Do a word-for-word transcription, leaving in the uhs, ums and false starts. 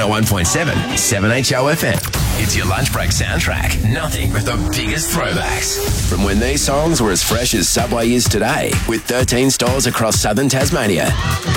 oh one point seven, seven H O F M. It's your lunch break soundtrack. Nothing but the biggest throwbacks. From when these songs were as fresh as Subway is today, with thirteen stores across southern Tasmania.